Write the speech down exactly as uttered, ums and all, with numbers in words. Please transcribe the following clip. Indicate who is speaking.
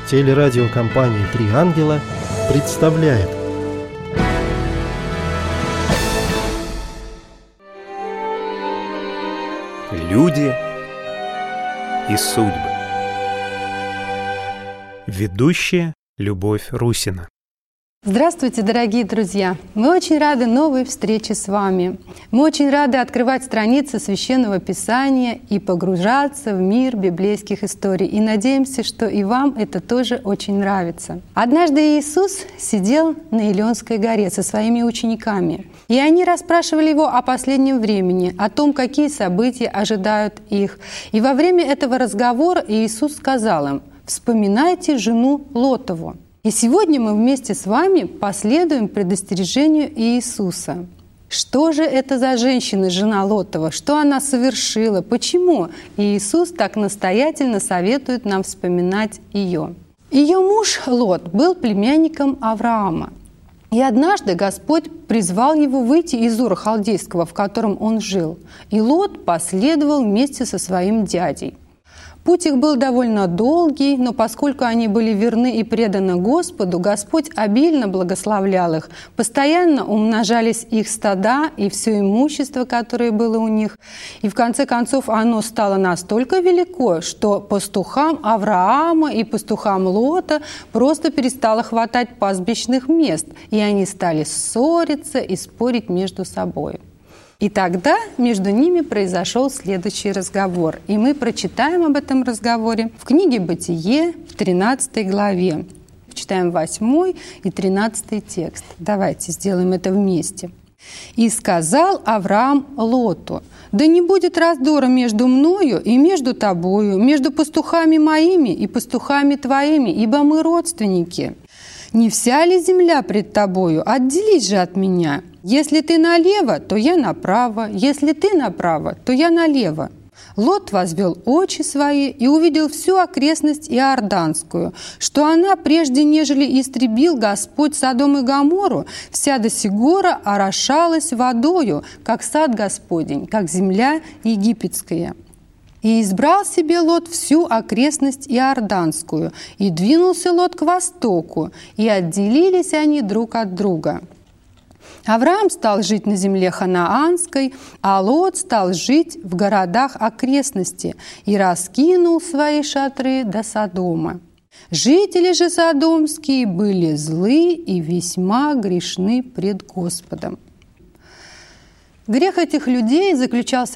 Speaker 1: Телерадиокомпания «Три ангела» представляет.
Speaker 2: Люди и судьбы. Ведущая Любовь Русина.
Speaker 3: Здравствуйте, дорогие друзья! Мы очень рады новой встрече с вами. Мы очень рады открывать страницы Священного Писания и погружаться в мир библейских историй. И надеемся, что и вам это тоже очень нравится. Однажды Иисус сидел на Илионской горе со своими учениками. И они расспрашивали его о последнем времени, о том, какие события ожидают их. И во время этого разговора Иисус сказал им: «Вспоминайте жену Лотову». И сегодня мы вместе с вами последуем предостережению Иисуса. Что же это за женщина, жена Лотова? Что она совершила? Почему Иисус так настоятельно советует нам вспоминать ее? Ее муж Лот был племянником Авраама. И однажды Господь призвал его выйти из Ура Халдейского, в котором он жил. И Лот последовал вместе со своим дядей. Путь их был довольно долгий, но поскольку они были верны и преданы Господу, Господь обильно благословлял их. Постоянно умножались их стада и все имущество, которое было у них. И в конце концов оно стало настолько велико, что пастухам Авраама и пастухам Лота просто перестало хватать пастбищных мест, и они стали ссориться и спорить между собой. И тогда между ними произошел следующий разговор. И мы прочитаем об этом разговоре в книге «Бытие» в тринадцатой главе. Читаем восьмой и тринадцатый текст. Давайте сделаем это вместе. «И сказал Авраам Лоту: да не будет раздора между мною и между тобою, между пастухами моими и пастухами твоими, ибо мы родственники. Не вся ли земля пред тобою? Отделись же от меня. Если ты налево, то я направо, если ты направо, то я налево». Лот возвел очи свои и увидел всю окрестность Иорданскую, что она, прежде нежели истребил Господь Содом и Гоморру, вся до сего орошалась водою, как сад Господень, как земля египетская. И избрал себе Лот всю окрестность Иорданскую, и двинулся Лот к востоку, и отделились они друг от друга. Авраам стал жить на земле ханаанской, а Лот стал жить в городах окрестности и раскинул свои шатры до Содома. Жители же содомские были злы и весьма грешны пред Господом». Грех этих людей заключался